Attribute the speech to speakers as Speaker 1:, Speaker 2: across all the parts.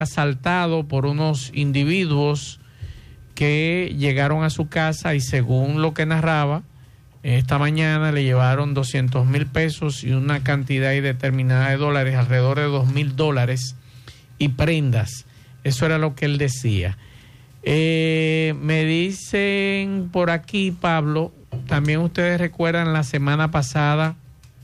Speaker 1: asaltado por unos individuos que llegaron a su casa y según lo que narraba, esta mañana le llevaron 200,000 pesos y una cantidad indeterminada de dólares, alrededor de $2,000 y prendas. Eso era lo que él decía. Me dicen por aquí, Pablo, también ustedes recuerdan la semana pasada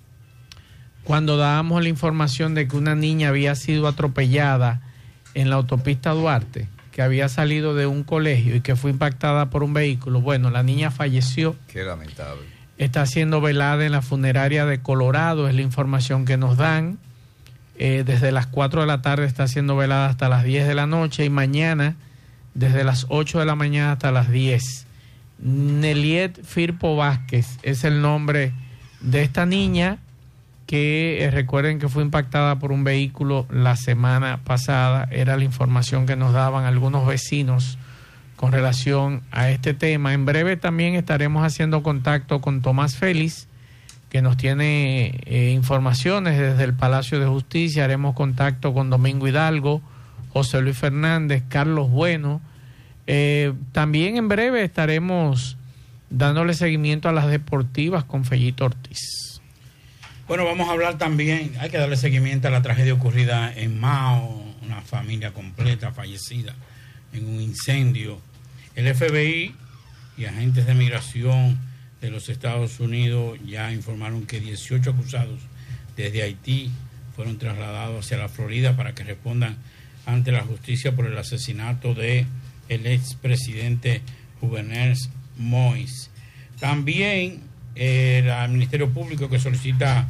Speaker 1: cuando dábamos la información de que una niña había sido atropellada en la autopista Duarte, que había salido de un colegio y que fue impactada por un vehículo. Bueno, la niña falleció.
Speaker 2: Qué lamentable.
Speaker 1: Está siendo velada en la funeraria de Colorado, es la información que nos dan. Desde las 4 de la tarde está siendo velada hasta las 10 de la noche y mañana desde las 8 de la mañana hasta las 10. Neliet Firpo Vázquez es el nombre de esta niña que recuerden que fue impactada por un vehículo la semana pasada. Era la información que nos daban algunos vecinos con relación a este tema. En breve también estaremos haciendo contacto con Tomás Félix, que nos tiene informaciones desde el Palacio de Justicia. Haremos contacto con Domingo Hidalgo, José Luis Fernández, Carlos Bueno. También en breve estaremos dándole seguimiento a las deportivas con Fellito Ortiz.
Speaker 3: Bueno, vamos a hablar también, hay que darle seguimiento a la tragedia ocurrida en Mao, una familia completa fallecida en un incendio. El FBI y agentes de migración de los Estados Unidos ya informaron que 18 acusados desde Haití fueron trasladados hacia la Florida para que respondan ante la justicia por el asesinato de el expresidente Jovenel Moïse. También el Ministerio Público que solicita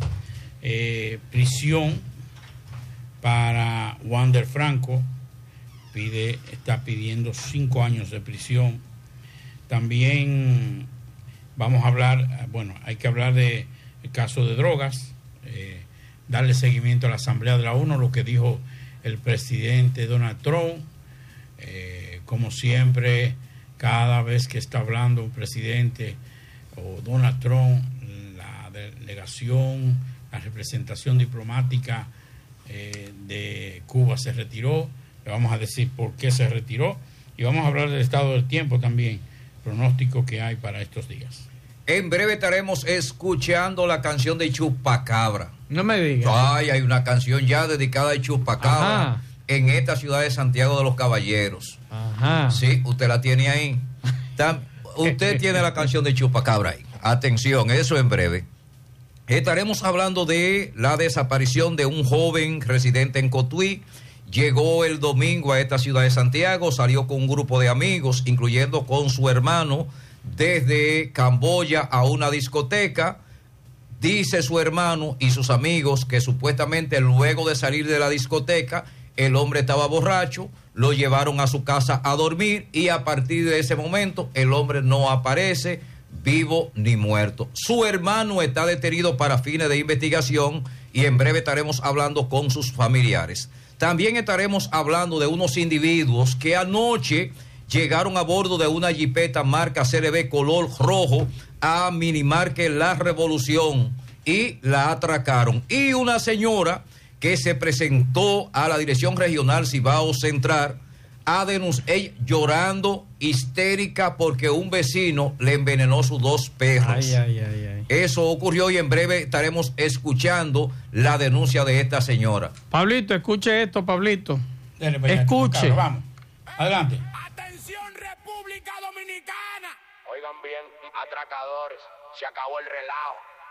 Speaker 3: prisión para Wander Franco, está pidiendo 5 años de prisión. También vamos a hablar, hay que hablar del caso de drogas, darle seguimiento a la Asamblea de la ONU, lo que dijo el presidente Donald Trump. Como siempre, cada vez que está hablando un presidente o Donald Trump, la delegación, la representación diplomática de Cuba se retiró. Le vamos a decir por qué se retiró y vamos a hablar del estado del tiempo también, pronóstico que hay para estos días.
Speaker 2: En breve estaremos escuchando la canción de Chupacabra.
Speaker 1: No me digas.
Speaker 2: Ay, hay una canción ya dedicada a Chupacabra. Ajá. En esta ciudad de Santiago de los Caballeros.
Speaker 1: Ajá.
Speaker 2: Sí, usted la tiene ahí. Usted tiene la canción de Chupacabra ahí. Atención, eso en breve. Estaremos hablando de la desaparición de un joven residente en Cotuí. Llegó el domingo a esta ciudad de Santiago, salió con un grupo de amigos, incluyendo con su hermano, desde Camboya a una discoteca. Dice su hermano y sus amigos que supuestamente luego de salir de la discoteca, el hombre estaba borracho, lo llevaron a su casa a dormir y a partir de ese momento el hombre no aparece vivo ni muerto. Su hermano está detenido para fines de investigación y en breve estaremos hablando con sus familiares. También estaremos hablando de unos individuos que anoche llegaron a bordo de una jipeta marca CRB color rojo a Minimarket La Revolución y la atracaron. Y una señora que se presentó a la Dirección Regional Cibao Central a denunciar, ella llorando, histérica, porque un vecino le envenenó sus 2 perros.
Speaker 1: Ay.
Speaker 2: Eso ocurrió y en breve estaremos escuchando la denuncia de esta señora.
Speaker 1: Pablito, escuche esto, Pablito.
Speaker 3: Escuche. Vamos, adelante.
Speaker 4: Atención, República Dominicana. Oigan bien, atracadores, se acabó el relajo.